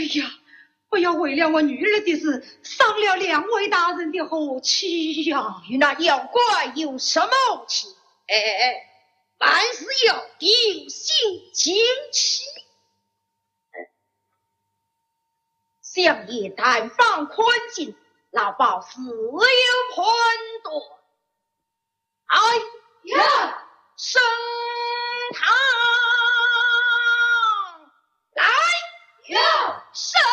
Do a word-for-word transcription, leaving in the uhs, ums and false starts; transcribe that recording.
呀，我要为了我女儿的事伤了两位大人的和气呀！ 与那妖怪有什么气？哎哎哎，万事要定心静气。相爷但放宽心，老鸨自有判断。